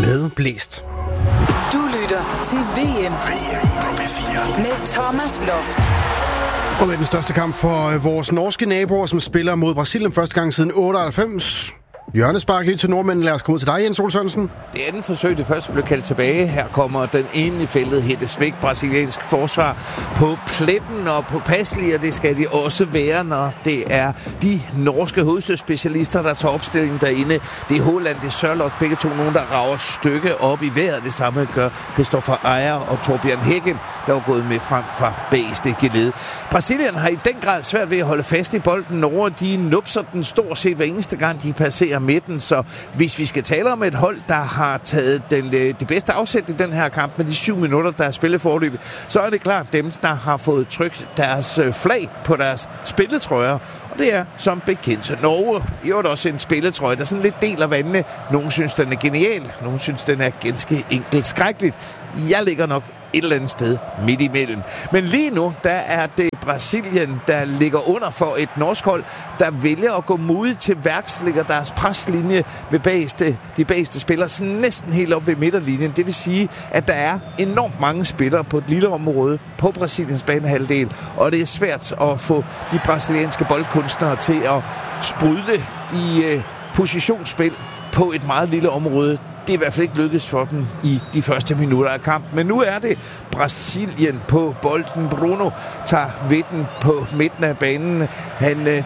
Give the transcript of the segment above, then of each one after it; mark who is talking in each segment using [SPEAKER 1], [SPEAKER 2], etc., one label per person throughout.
[SPEAKER 1] med Blæst.
[SPEAKER 2] Du lytter til VM
[SPEAKER 3] på P4
[SPEAKER 2] med Thomas Loft.
[SPEAKER 1] Og med den største kamp for vores norske naboer, som spiller mod Brasilien første gang siden 98. Hjørnespark lige til nordmændene. Lad os komme ud til dig, Jens Ole Sørensen.
[SPEAKER 4] Det andet forsøg, det første blev kaldt tilbage. Her kommer den ene i feltet, hættes væk. Brasiliansk forsvar på pletten og på passelig, og det skal de også være, når det er de norske hovedstødsspecialister, der tager opstillingen derinde. Det er Haaland, det er Sørloth, begge to nogen, der rager et stykke op i vejret. Det samme gør Christopher Ajer og Torbjørn Hækken, der var gået med frem fra bagerste geled. Brasilien har i den grad svært ved at holde fast i bolden. Norge, de nupser den stort set hver eneste gang, de passerer midten, så hvis vi skal tale om et hold, der har taget det bedste afsæt i den her kamp med de 7 minutter, der er spillet forløbet, så er det klart dem, der har fået trykt deres flag på deres spilletrøjer. Og det er som bekendt Norge. I øvrigt også en spilletrøje, der sådan lidt deler vandene. Nogle synes, den er genial. Nogle synes, den er ganske enkelt skrækkeligt. Jeg ligger nok et eller andet sted midt imellem. Men lige nu, der er det Brasilien, der ligger under for et norsk hold, der vælger at gå modigt til værks, ligger deres preslinje ved de bageste spillere sådan næsten helt op ved midterlinjen. Det vil sige, at der er enormt mange spillere på et lille område på Brasiliens banehalvdel, og det er svært at få de brasilianske boldkunstnere til at sprudle i positionsspil på et meget lille område. Det er i hvert fald ikke lykkedes for dem i de første minutter af kampen. Men nu er det Brasilien på bolden. Bruno tager vidden på midten af banen. Han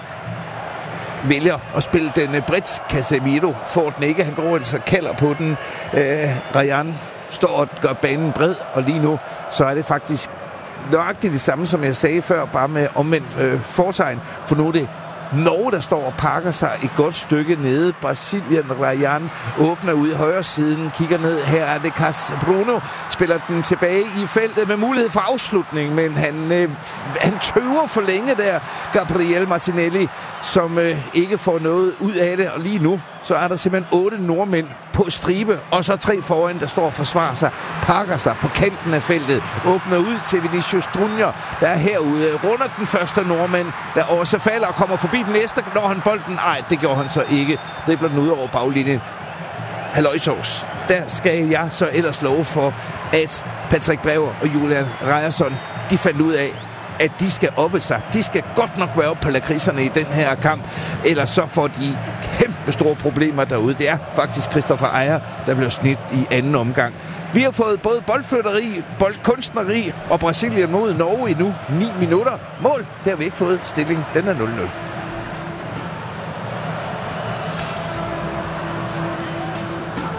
[SPEAKER 4] vælger at spille den bredt. Casemiro får den ikke. Han går altså kalder på den. Rayan står og gør banen bred. Og lige nu så er det faktisk nøjagtigt det samme, som jeg sagde før, bare med omvendt fortegn. For nu er det Norge, der står og pakker sig et godt stykke nede. Brasilien, Rayan åbner ud i højre siden, kigger ned. Her er det Bruno, spiller den tilbage i feltet med mulighed for afslutning, men han tøver for længe der, Gabriel Martinelli, som ikke får noget ud af det. Og lige nu, så er der simpelthen 8 nordmænd på stribe, og så 3 foran, der står og forsvarer sig, pakker sig på kanten af feltet, åbner ud til Vinicius Junior, der er herude, runder den første nordmand, der også falder og kommer forbi den næste, når han bolden. Nej, det gjorde han så ikke. Det blev den ud over baglinjen. Halløjsovs. Der skal jeg så ellers love for, at Patrick Brewer og Julian Ryerson, de fandt ud af, at de skal oppe sig. De skal godt nok være oppe på lakridserne i den her kamp, ellers så får de kæmpe store problemer derude. Det er faktisk Christopher Ajer, der blev smidt i anden omgang. Vi har fået både boldflytteri, boldkunstneri og Brasilien mod Norge i nu 9 minutter. Mål, det har vi ikke fået. Stilling, den er 0-0.